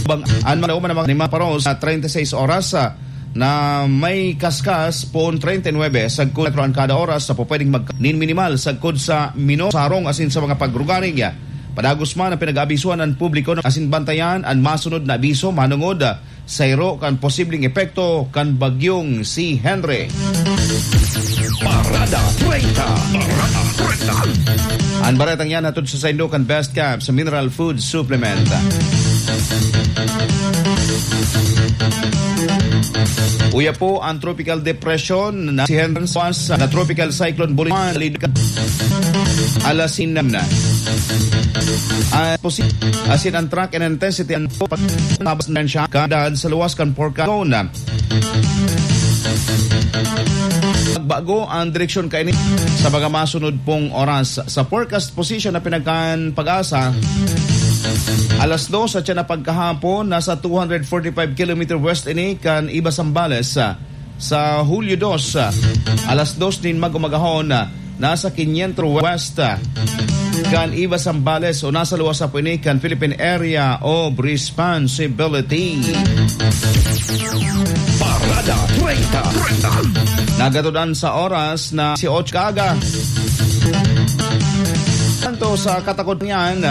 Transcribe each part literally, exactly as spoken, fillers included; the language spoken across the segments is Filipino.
bang an malauman ng mga paros sa thirty-six oras na may kaskas pon thirty-nine sagkod ang kada oras sa pwedeng magnin minimal sagkod sa mino sarong asin sa mga pagrugaring. Padagos man ang pinag-abisuan ng publiko asin bantayan ang masunod na abiso manungod sa iro kan posibleng epekto kan bagyong si Henry. Parada treinta. Parada treinta. Ang baretang yan hatod sa Saindo kan Best Cap sa Mineral Food Supplement. Uya po ang tropical depression na si Henry na tropical cyclone Bolivar alas sinam na. Uh, asin ang track and intensity ang pagtabas na siya kadaan sa luwas kan Porcalone. Magbago ang direksyon kaini sa mga masunod pong oras. Sa forecast position na pinagkaan pag-asa, alas dos at siya na pagkahapon, nasa two hundred forty-five kilometers west ini kan Iba Zambales. Sa Hulyo dos, alas dos din magumagahon, nasa five hundred west kan Iba Zambales o nasa luwas sa ini kan Philippine Area of Responsibility. Parada treinta. Nagatudan sa oras na si Och Kaga. Tanto sa katakot niyan,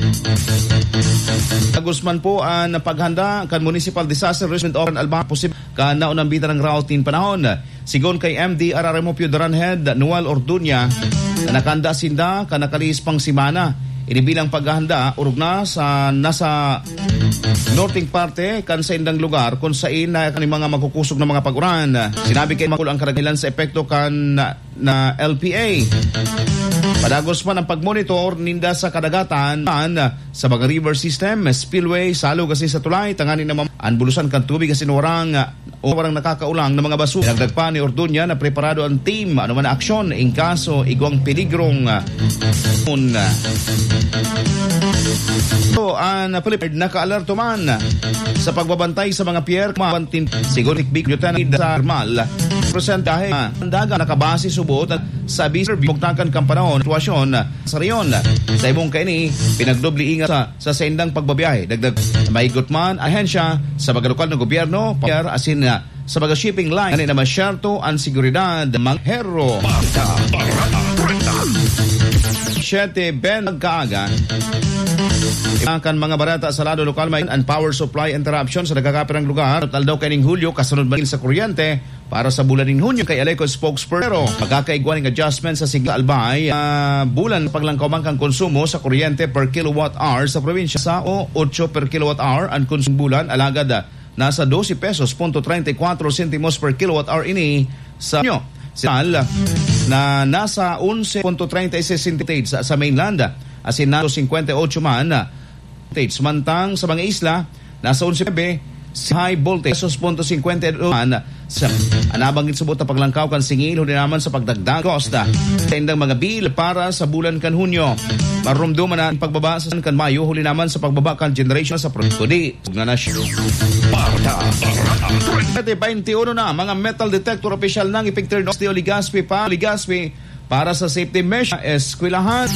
Guzman po ang paghanda kan Municipal Disaster Management Office Alba posible kan naunang bita ng routing panahon. Sigon kay M D Araramopio Duranhead Noel Orduña na nakanda sinda kan nakalis pang simana. Inibilang paghahanda urog na sa nasa northing parte kan sa indang lugar kung saan na kaning mga magkukusog na mga pag-uran. Sinabi kay makul ang karaghilan sa epekto kan na, na L P A. Padagos man ang pagmonitor ninda sa kadagatan sa mga river system, spillway, salo kasi sa tulay, tanganin naman ang bulusan kan tubig kasi warang o warang nakakaulang ng mga basura. Nagdag pa ni Orduña na preparado ang team ano man na aksyon in kaso igwang peligrong un. So, ang Philippines naka-alerto man sa pagbabantay sa mga pier mabantin siguro big Lieutenant sa Armal presentahe ang daga nakabase subot sa biser bugtakan kang panahon situasyon sa riyon. Sa ibong kaini pinagdobli ingat sa, sa sendang pagbabiyahe dagdag maigot man ahensya sa mga lokal na gobyerno pier asin sa mga shipping line na masyerto ang seguridad manghero. Siyete Ben Kaaga kan mga barata sa lado lokal may and power supply interruption sa nagkakapirang lugar tal daw kaning Hulyo kasunod man sa kuryente para sa bulan ng Hunyo kay Aleco spokesperson pero magkakaigwan ng adjustment sa Sigla Albay uh, bulan paglangkawang kang konsumo sa kuryente per kilowatt hour sa probinsya sa o eight per kilowatt hour ang konsumo bulan alagad nasa twelve pesos punto thirty-four centimos per kilowatt hour ini sa Hunyo. Sinal na nasa eleven punto thirty-six centigrade sa, sa mainland asin na fifty-eight man samantang sa mga isla nasa eleven high voltage punto fifty-two man sa anabangit subot na paglangkaw kan singil huli naman sa pagdagdag costa sa indang mga bill para sa bulan kan Hunyo marumduman na ang pagbaba sa kan Mayo huli naman sa pagbaba kan generation sa kudi nga na siya twenty-one na mga metal detector official ng epektor ng Legazpi pa Legazpi para sa safety measure eskwelahan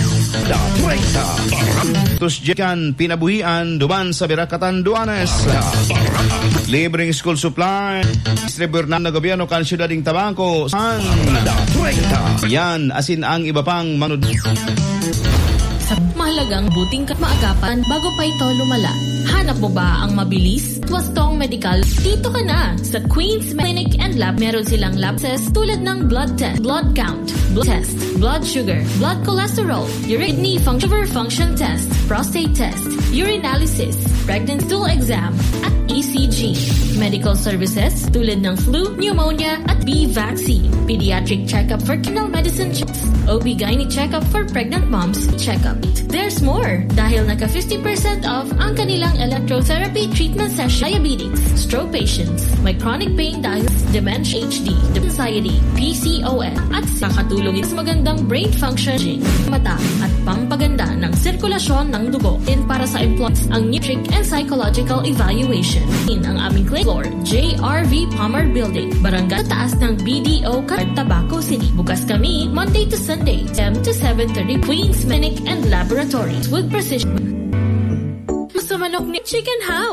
tus jekan pinabuhian duman sa Birakatan Duanes libreng school supply distributor ng gobyerno kan siyudad ng Tabaco san yan asin ang iba pang manud mahalagang buting maagapan bago pa ito lumala. Hanap mo ba ang mabilis, wastong medical? Dito ka na sa Queen's Clinic and Lab. Meron silang lab tests tulad ng blood test, blood count, blood test, blood sugar, blood cholesterol, kidney function, function test, prostate test, urinalysis, pregnancy stool exam, at E C G. Medical services tulad ng flu, pneumonia, at B vaccine. Pediatric checkup for kidney medicine checks. O B G Y N checkup for pregnant moms checkup. There's more dahil naka fifty percent off ang kanilang electrotherapy treatment session. Diabetes, stroke patients, may chronic pain dahil dementia, H D, anxiety, P C O S, at kakatulong sa magandang brain functioning, mata, at pampaganda ng sirkulasyon ng dugo. In para sa employees, ang nutric and psychological evaluation. In ang aming floor, J R V Palmer Building, Barangay taas ng B D O Card, Tabaco City. Bukas kami Monday to Sunday, ten to seven thirty, Queen's Clinic and Laboratories with precision. Gusto manok ni Chicken House.